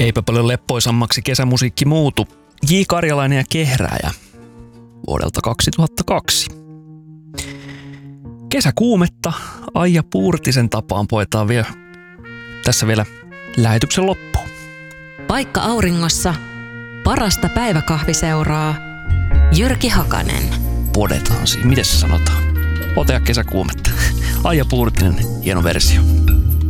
Eipä paljon leppoisammaksi kesämusiikki muutu. J. Karjalainen ja Kehrääjä vuodelta 2002. Kesäkuumetta Aija Puurtisen tapaan poetaan tässä vielä lähetyksen loppuun. Paikka auringossa, parasta päiväkahviseuraa, Jyrki Hakanen. Podetaan siinä, miten se sanotaan? Otea kesäkuumetta. Aija Puurtinen, hieno versio.